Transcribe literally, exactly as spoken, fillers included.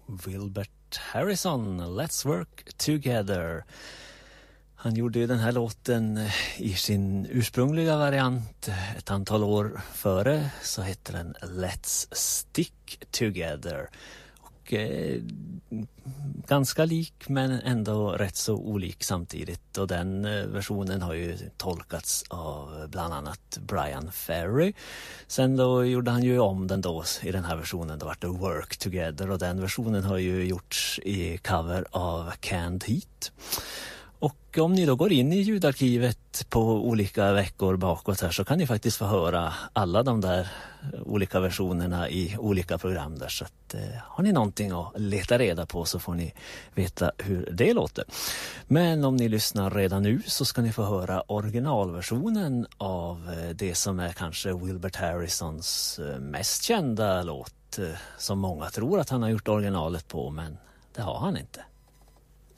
Wilbert Harrison, Let's Work Together. Han gjorde ju den här låten i sin ursprungliga variant ett antal år före, så heter den Let's Stick Together. Och eh, ganska lik men ändå rätt så olik samtidigt. Och den eh, versionen har ju tolkats av bland annat Brian Ferry. Sen då gjorde han ju om den då i den här versionen, då var det Work Together, och den versionen har ju gjorts i cover av Canned Heat. Och om ni då går in i ljudarkivet på olika veckor bakåt här, så kan ni faktiskt få höra alla de där olika versionerna i olika program där. Så att, eh, har ni någonting att leta reda på så får ni veta hur det låter. Men om ni lyssnar redan nu så ska ni få höra originalversionen av det som är kanske Wilbert Harrisons mest kända låt, som många tror att han har gjort originalet på, men det har han inte.